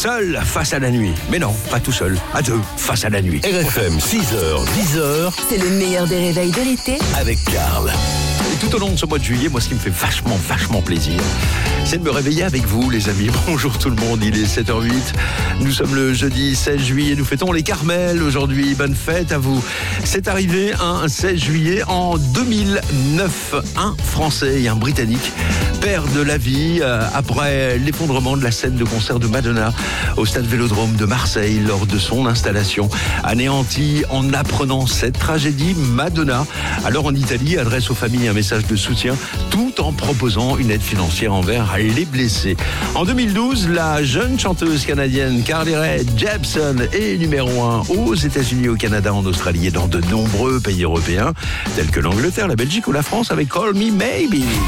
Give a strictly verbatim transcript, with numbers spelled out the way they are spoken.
Seul face à la nuit. Mais non, pas tout seul, à deux face à la nuit. R F M, six heures, dix heures. C'est le meilleur des réveils de l'été. Avec Karl. Et tout au long de ce mois de juillet, moi, ce qui me fait vachement, vachement plaisir, c'est de me réveiller avec vous, les amis. Bonjour tout le monde, il est sept heures huit. Nous sommes le jeudi seize juillet. Nous fêtons les Carmels aujourd'hui. Bonne fête à vous. C'est arrivé un seize juillet en deux mille neuf. Un Français et un Britannique perdent la vie euh, après l'effondrement de la scène de concert de Madonna au stade Vélodrome de Marseille lors de son installation. Anéanti en apprenant cette tragédie, Madonna, alors en Italie, adresse aux familles un message de soutien tout en proposant une aide financière envers les blessés. En deux mille douze, la jeune chanteuse canadienne Carly Rae Jepsen est numéro un aux États-Unis, au Canada, en Australie et dans de nombreux pays européens tels que l'Angleterre, la Belgique ou la France avec Call Me Maybe.